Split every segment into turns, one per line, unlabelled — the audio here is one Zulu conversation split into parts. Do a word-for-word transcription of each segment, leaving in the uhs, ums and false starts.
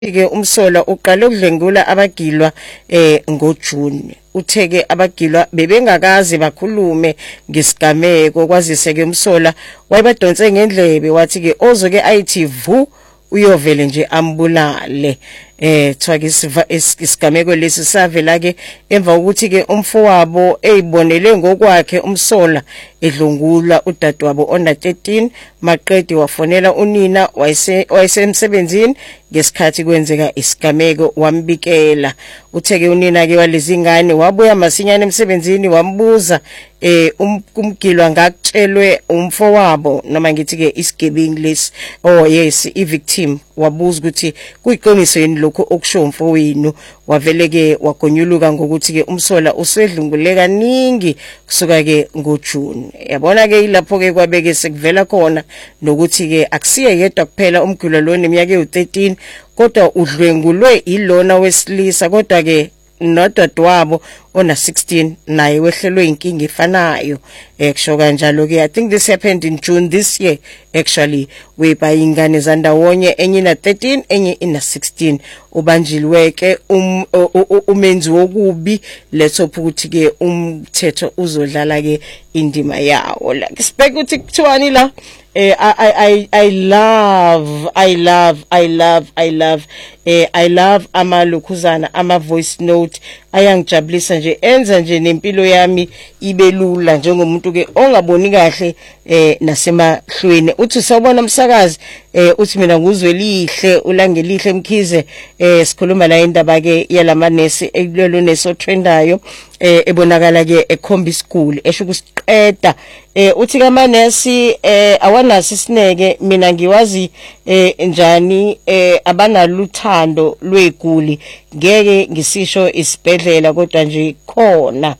ke umsola uqale ukudlengula abagilwa eh ngoJune. Utheke abagilwa bebengakazi bakhulume ngesigameko kwazise ke umsola wayebadonse ngendlebe wathi ke ozoke ayithi vu uyovele nje ambulale. Eh thwake isigameko lesi savela ke emva ukuthi ke umfowabo eyibonele ngokwakhe umsola edlungula udadewabo ona thirteen maqedi wafonela unina wayese wayesemsebenzini ngesikhathi kwenzeka isigameko wambikela. Utheke unina ke walezi ngane wabuya masinyane emsebenzini wambuza eh umgilwa ngakutshelwe umfowabo noma ngithi ke isigebingi lesi oh yes i victim wabuza ukuthi kuyiqiniso yini lokho okusho umfowenu. Wavele ke wagonyuluka ngokuthi ke umsola usedlungule kaningi kusuka ke ngoJune. Yabona ke ilapho ke kwabeke sekuvela khona nokuthi ke akusiye yedwa kuphela umgilwa lo neminyaka ewu thirteen kodwa udlwengulwe ilona wesilisa kodwa ke nodadewabo ona sixteen naye wehlelwe inkinga efanayo. Eksho kanjalo ke I think this happened in June this year actually weba ingane zandawonye enye ina thirteen enye ina sixteen ubanjilweke um umenzi wokubi letho ukuthi ke umthetho uzodlala ke indima yawo. Like spek uthi kuthiwani la eh I I I love I love I love I love eh I love amalokhuzana ama voice note ayangijabulisa nje enza nje nempilo yami ibelula njengomuntu ke ongaboni kahle eh nasemahlweni. Uthi sawubona umsakazi eh uthi mina nguzwelihle ulangelihle Mkhize eh sikhuluma la indaba ke yalamanesi ekulelo neso trendayo eh ebonakala ke ekhombi school esho kusiqeda eh uthi kamanesi eh awanasi sineke mina ngiwazi eh njani eh abanaluthando lweguli ngeke ngisisho isibhedlela kodwa nje khona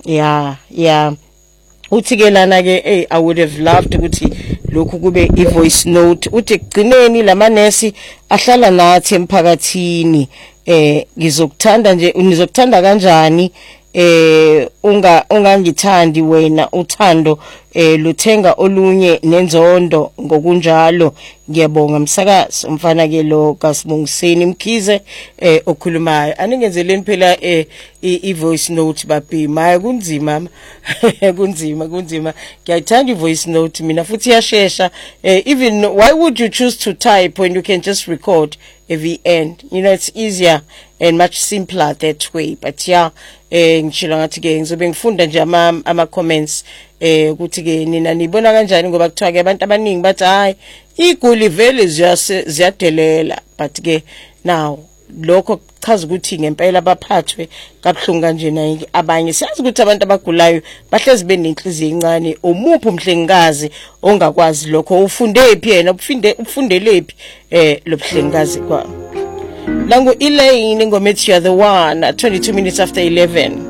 ya ya uthi ke lana ke hey I would have loved ukuthi lokhu kube i voice note uthi gcineni lamanesi ahlala nathi emphakathini eh ngizokuthanda nje nizokuthanda kanjani eh unga ungangithandi wena uthando eh luthenga olunye nenzondo ngokunjalo. Ngiyabonga msakazi umfana ke lo kaSibongiseni Mkhize eh okhulumayo aningenzeleni phela eh i voice note bapi maya kunzima kunzima kunzima ngiyayithanda i voice note mina futhi yashesha eh even why would you choose to type when you can just record at the end? You know, it's easier and much simpler that way. But yeah eh ngishilo ngathi ke ngizobe ngifunda nje ama ama comments eh ukuthi ke nina nibona kanjani ngoba kuthiwa ke abantu abaningi bathi hayi iguli vele ziyadelela but ke now lokho chaza ukuthi ngempela baphathwe kabuhlungu kanjena abanye siyazi ukuthi abantu abagulayo bahlezi benenhliziyo encane. Umuphi umhlengikazi ongakwazi lokho ufunde phi yena ufunde ufundelephi eh lobuhlengikazi kwa langu Elaine ngomethi you are the one at twenty-two minutes after eleven.